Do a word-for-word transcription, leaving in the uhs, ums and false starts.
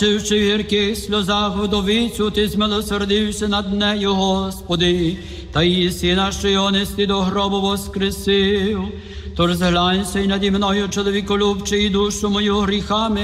В гірких сльозах вдовицю, ти змилосердився над нею, Господи, та її сина, що його нести до гробу воскресив. Тож зглянься й наді мною, чоловіколюбчий, і душу мою гріхами